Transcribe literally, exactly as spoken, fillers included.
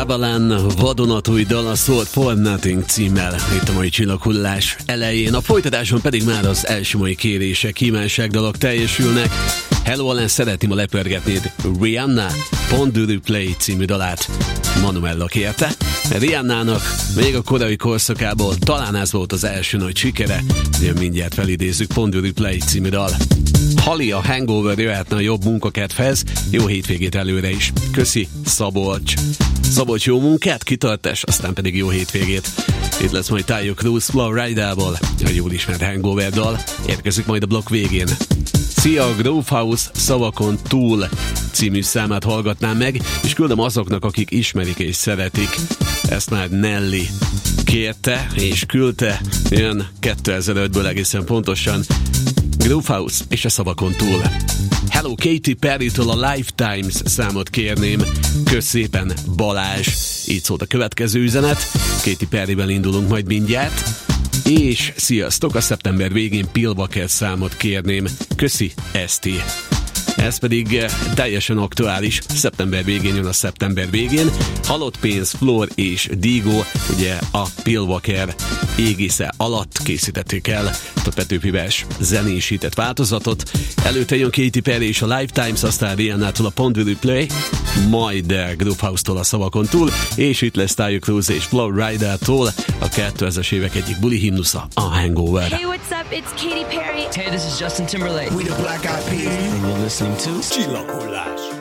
Avalon vadonatúj dala szólt For Nothing címmel itt a mai csillaghullás elején. A folytatáson pedig már az első mai kérések, kívánságdalok teljesülnek. Hello Alan szereti ma lepörgetni Rihanna Pon Do You Play című dalát. Manuella kérte. Rihannának még a korai korszakából talán ez volt az első nagy sikere, de mindjárt felidézzük. Pon Do You Play című dal. Hali a Hangover jöhetne a jobb munkakedvhez. Jó hétvégét előre is. Köszi, Szabolcs. Szabolcs, jó munkát, kitartás, aztán pedig jó hétvégét. Itt lesz majd Tayo Cruz Flowrider-ból, a jól ismert Hangover dal. Érkezik majd a blokk végén. Szia, a Grove House szavakon túl című számát hallgatnám meg, és küldöm azoknak, akik ismerik és szeretik. Ezt már Nelly kérte és küldte, jön kétezer-ötből egészen pontosan. Grove House és a szavakon túl. Hello, Katy Perry-től a Lifetimes számot kérném. Kösz szépen, Balázs. Így szólt a következő üzenet. Katy Perryvel indulunk majd mindjárt. És sziasztok, a szeptember végén Pillwacker számot kérném. Köszi, Eszti. Ez pedig teljesen aktuális. Szeptember végén jön a szeptember végén. Halott pénz, Flor és Digo, ugye a Pillwacker égisze alatt készítették el a Petőfives zenésített változatot. Előtte jön Katy Perry és a Lifetimes, aztán Rihanna-tól a Pon Do You Play, majd Grove House-tól a szavakon túl, és itt lesz Tayo Cruz és Flowrider-tól a kétezres évek egyik buli himnusza, a Hangover. Hey, what's up? It's Katy Perry. Hey, this is Justin Timberlake. We the Black Eyed Peas. And you're listening to Csillaghullás.